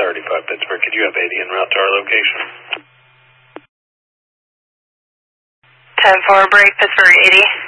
35 Pittsburgh, could you have 80 en route to our location? 10-4 break, Pittsburgh 80.